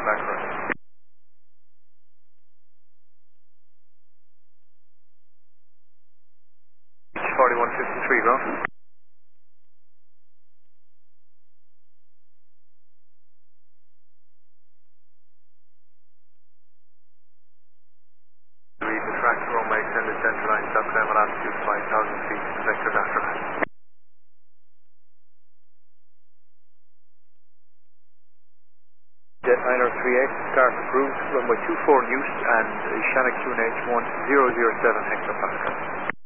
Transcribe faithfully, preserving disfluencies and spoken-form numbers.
back right. forty-one fifty-three, ground. Read the track runway, extended center line, stop climb at altitude five thousand feet, vectors after. Jet nine oh three eight, start approved, runway two four Newt and Shannon Q N H one zero zero seven hectopascal.